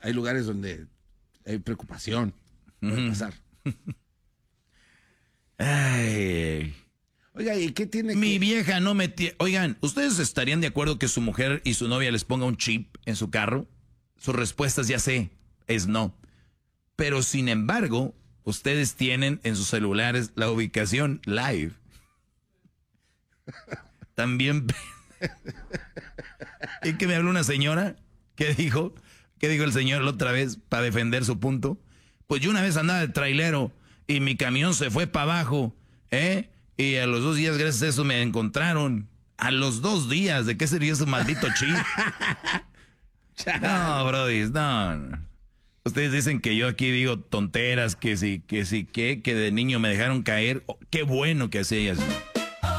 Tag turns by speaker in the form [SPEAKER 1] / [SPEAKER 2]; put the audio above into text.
[SPEAKER 1] hay lugares donde hay preocupación. Puede pasar.
[SPEAKER 2] Ay.
[SPEAKER 1] Oiga, ¿y qué tiene
[SPEAKER 2] Mi vieja no me... Oigan, ¿ustedes estarían de acuerdo que su mujer y su novia les ponga un chip en su carro? Sus respuestas ya sé, es no. Pero sin embargo, ustedes tienen en sus celulares la ubicación live. También... ¿Y que me habló una señora? ¿Qué dijo? ¿Qué dijo el señor la otra vez para defender su punto? Pues yo una vez andaba de trailero y mi camión se fue para abajo, ¿eh? Y a los 2 días, gracias a eso, me encontraron. A los 2 días, ¿de qué sería ese maldito chip? No, brody, no. Ustedes dicen que yo aquí digo tonteras, que de niño me dejaron caer. Oh, qué bueno que hacía eso.